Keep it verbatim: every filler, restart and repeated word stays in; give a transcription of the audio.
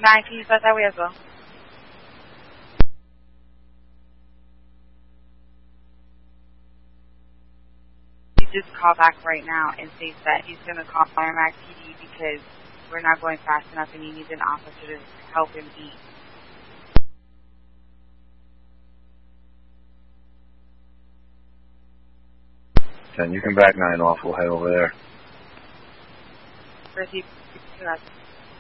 nine, can you start that way as well? You just call back right now and say that he's going to call Merrimack P D because we're not going fast enough and he needs an officer to help him eat. ten, you can back nine off. We'll head over there. Proceed.